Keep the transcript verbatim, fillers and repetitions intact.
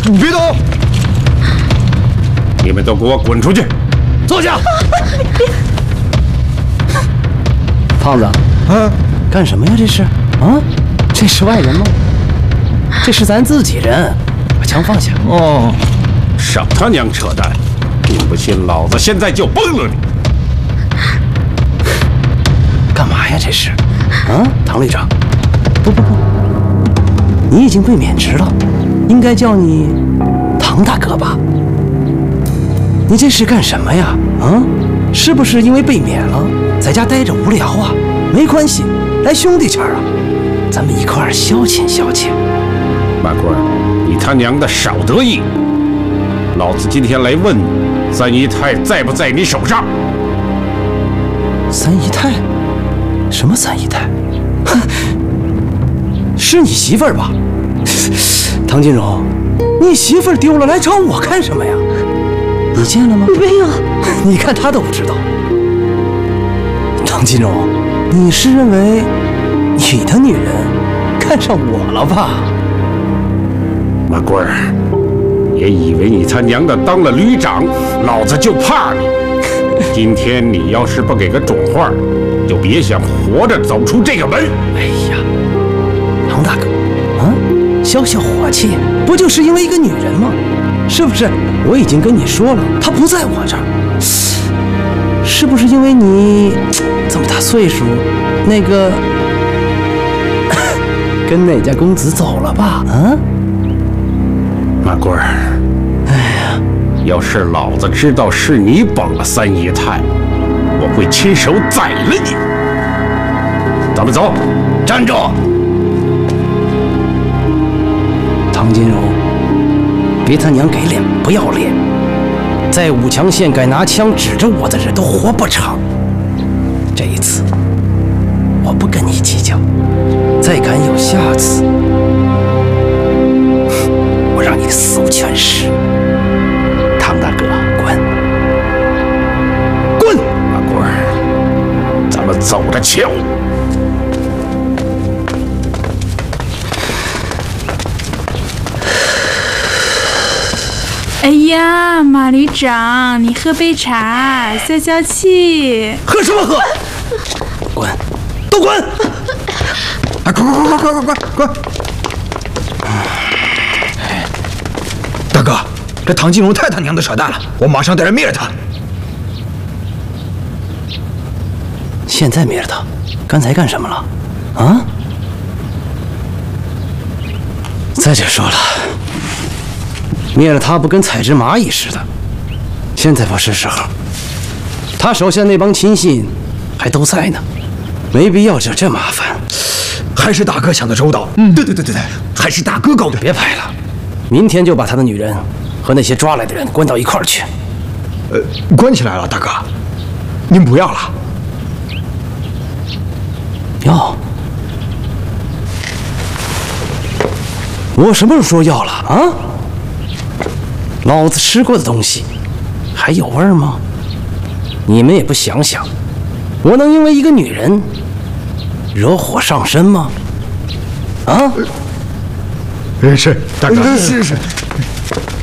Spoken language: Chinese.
别动！ 你们都给我滚出去！ 坐下。胖子， 啊， 干什么呀？这是啊？这是外人吗？这是咱自己人，把枪放下。 哦， 少他娘扯淡！你不信，老子现在就崩了你！ 干嘛呀？这是啊，唐旅长。不不不，你已经被免职了，应该叫你唐大哥吧？你这是干什么呀？啊，是不是因为被免了，在家待着无聊啊？没关系，来兄弟茬啊，咱们一块儿消遣消遣。 马贵，你他娘的少得意！老子今天来问你，三姨太在不在你手上？ 三姨太？什么三姨太？哼，是你媳妇儿吧？唐金荣，你媳妇儿丢了，来找我干什么呀？你见了吗？ 没有。 你看他都不知道。唐金荣，你是认为你的女人看上我了吧？ 马贵儿，也以为你他娘的当了旅长，老子就怕你。今天你要是不给个准话，就别想活着走出这个门。 哎呀，唐大哥，啊，消消火气，不就是因为一个女人吗？是不是？我已经跟你说了，她不在我这儿。是不是因为你这么大岁数，那个跟那家公子走了吧？啊？ 马贵儿，哎呀，要是老子知道是你绑了三姨太，我会亲手宰了你。咱们走， 站住！唐金荣，别他娘给脸不要脸！在武强县敢拿枪指着我的人都活不长。这一次，我不跟你计较。再敢有下次，我让你死无全尸！唐大哥，滚！滚！ 马贵儿，咱们走着瞧。 哎呀，马旅长，你喝杯茶消消气。 喝什么喝？滚！都滚！ 哎，快快快快快快快快！大哥，这唐金荣太他娘的扯淡了，我马上带人灭了他。 现在灭了他，刚才干什么了？啊？再者说了。灭了他不跟采只蚂蚁似的，现在不是时候。他手下那帮亲信还都在呢，没必要惹这麻烦。 还是大哥想的周到。嗯，对对对对对，还是大哥高明。 别拍了，明天就把他的女人和那些抓来的人关到一块儿去。 呃，关起来了，大哥，您不要了。 要？我什么时候说要了啊？老子吃过的东西还有味儿吗？你们也不想想，我能因为一个女人惹火上身吗？啊？ 是大哥，是是。